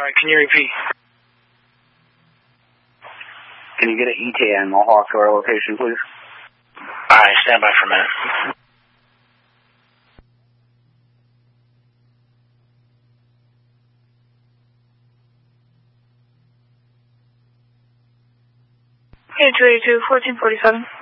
Sorry, can you repeat? Can you get an ETA on Mohawk to our location, please? Alright, stand by for a minute. Hey, 282, 1447.